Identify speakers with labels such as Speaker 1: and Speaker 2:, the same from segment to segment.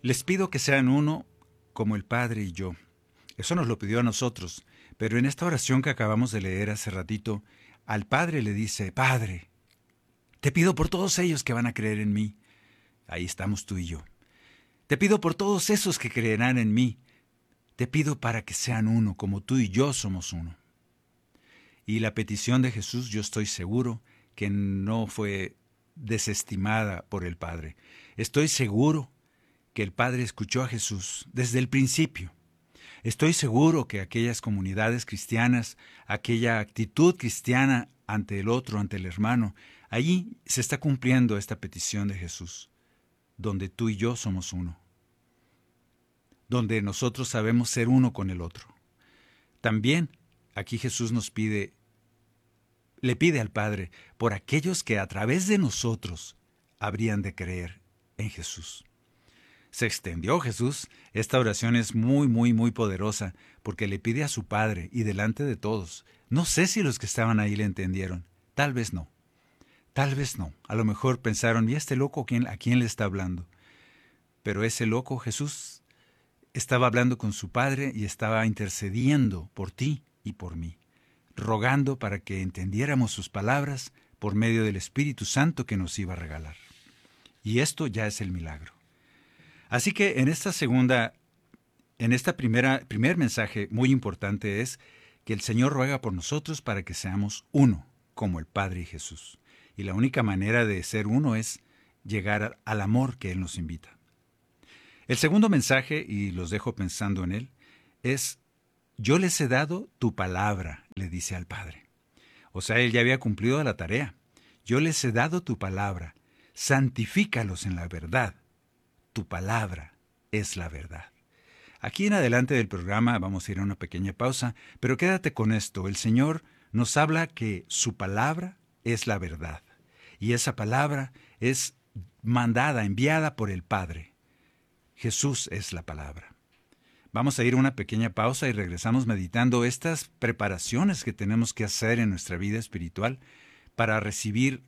Speaker 1: Les pido que sean uno como el Padre y yo. Eso nos lo pidió a nosotros, pero en esta oración que acabamos de leer hace ratito, al Padre le dice: Padre, te pido por todos ellos que van a creer en mí. Ahí estamos tú y yo. Te pido por todos esos que creerán en mí. Te pido para que sean uno, como tú y yo somos uno. Y la petición de Jesús, yo estoy seguro que no fue desestimada por el Padre. Estoy seguro que el Padre escuchó a Jesús desde el principio. Estoy seguro que aquellas comunidades cristianas, aquella actitud cristiana ante el otro, ante el hermano, allí se está cumpliendo esta petición de Jesús, donde tú y yo somos uno, donde nosotros sabemos ser uno con el otro. También aquí Jesús le pide al Padre por aquellos que a través de nosotros habrían de creer en Jesús. Se extendió Jesús. Esta oración es muy, muy, muy poderosa porque le pide a su Padre y delante de todos. No sé si los que estaban ahí le entendieron. Tal vez no. Tal vez no. A lo mejor pensaron: ¿y este loco a quién le está hablando? Pero ese loco Jesús estaba hablando con su Padre y estaba intercediendo por ti y por mí, rogando para que entendiéramos sus palabras por medio del Espíritu Santo que nos iba a regalar. Y esto ya es el milagro. Así que en esta primer mensaje muy importante es que el Señor ruega por nosotros para que seamos uno, como el Padre y Jesús. Y la única manera de ser uno es llegar al amor que Él nos invita. El segundo mensaje, y los dejo pensando en él, es: yo les he dado tu palabra, le dice al Padre. O sea, Él ya había cumplido la tarea. Yo les he dado tu palabra, santifícalos en la verdad. Tu palabra es la verdad. Aquí en adelante del programa vamos a ir a una pequeña pausa, pero quédate con esto. El Señor nos habla que su palabra es la verdad. Y esa palabra es enviada por el Padre. Jesús es la palabra. Vamos a ir a una pequeña pausa y regresamos meditando estas preparaciones que tenemos que hacer en nuestra vida espiritual para recibir,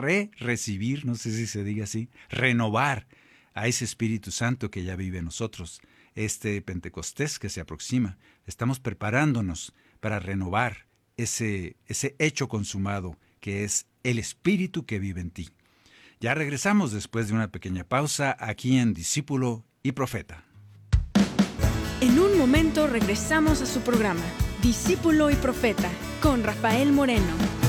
Speaker 1: no sé si se diga así, renovar a ese Espíritu Santo que ya vive en nosotros. Este Pentecostés que se aproxima, estamos preparándonos para renovar ese hecho consumado que es el Espíritu que vive en ti. Ya regresamos después de una pequeña pausa aquí en Discípulo y Profeta.
Speaker 2: En un momento regresamos a su programa, Discípulo y Profeta, con Rafael Moreno.